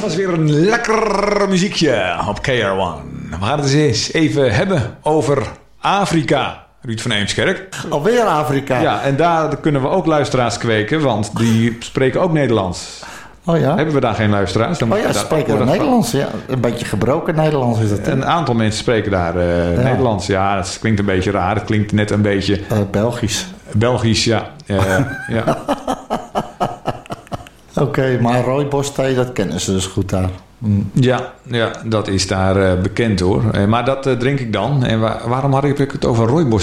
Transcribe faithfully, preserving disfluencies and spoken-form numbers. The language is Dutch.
was weer een lekker muziekje op K R één. We gaan het eens even hebben over Afrika. Ruud van Eemskerk. Alweer Afrika. Ja, en daar kunnen we ook luisteraars kweken, want die spreken ook Nederlands. Oh ja? Hebben we daar geen luisteraars? Dan oh ja, ze spreken Nederlands. Ja. Een beetje gebroken Nederlands is het. Een aantal mensen spreken daar uh, ja. Nederlands. Ja, dat klinkt een beetje raar. Het klinkt net een beetje... Uh, Belgisch. Belgisch, ja. Uh, ja. Oké, okay, maar rooibos thee, dat kennen ze dus goed daar. Mm. Ja, ja, dat is daar uh, bekend hoor. Uh, maar dat uh, drink ik dan. En wa- waarom had ik het over rooibos